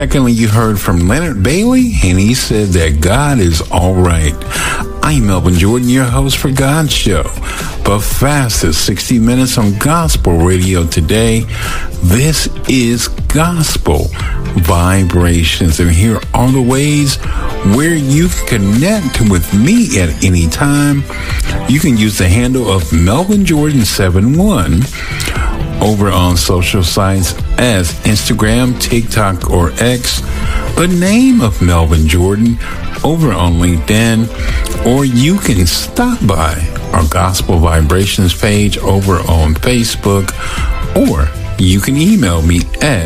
Secondly, you heard from Leonard Bailey, and he said that God is all right. I'm Melvin Jordan, your host for God's Show, the fastest 60 minutes on gospel radio today. This is Gospel Vibrations, and here are the ways where you can connect with me at any time. You can use the handle of Melvin Jordan 71 over on social sites as Instagram, TikTok, or X, the name of Melvin Jordan over on LinkedIn, or you can stop by our Gospel Vibrations page over on Facebook, or you can email me at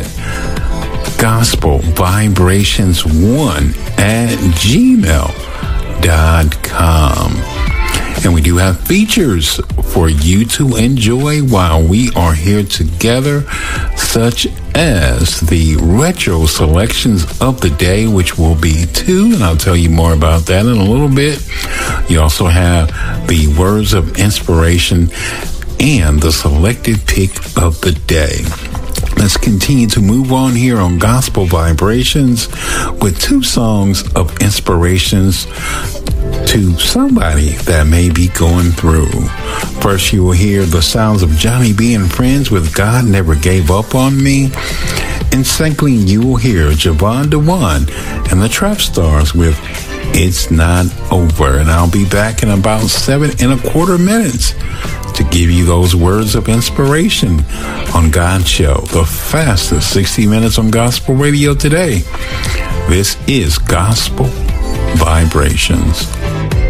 gospelvibrations1@gmail.com. And we do have features for you to enjoy while we are here together, such as the retro selections of the day, which will be 2, and I'll tell you more about that in a little bit. You also have the words of inspiration and the selected pick of the day. Let's continue to move on here on Gospel Vibrations with 2 songs of inspirations to somebody that may be going through. First, you will hear the sounds of Johnny B and Friends with God Never Gave Up on Me. And secondly, you will hear Javon DeJuan and the Trap Stars with It's Not Over. And I'll be back in about 7.25 minutes to give you those words of inspiration on God's Show, the fastest 60 minutes on gospel radio today. This is Gospel Vibrations.